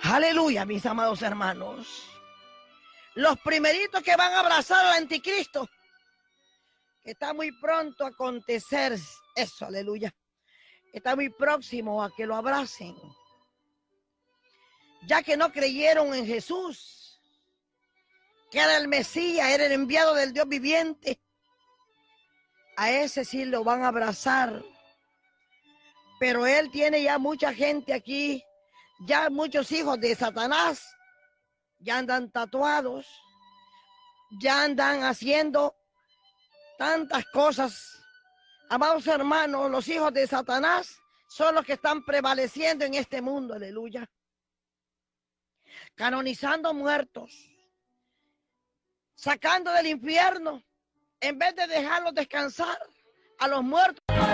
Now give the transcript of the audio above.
Aleluya, mis amados hermanos. Los primeritos que van a abrazar al anticristo, que está muy pronto a acontecer eso, aleluya. Está muy próximo a que lo abracen. Ya que no creyeron en Jesús, que era el Mesías, era el enviado del Dios viviente. A ese sí lo van a abrazar. Pero él tiene ya mucha gente aquí, ya muchos hijos de Satanás, ya andan tatuados, ya andan haciendo tantas cosas. Amados hermanos, los hijos de Satanás son los que están prevaleciendo en este mundo, aleluya. Canonizando muertos, sacando del infierno, en vez de dejarlos descansar a los muertos.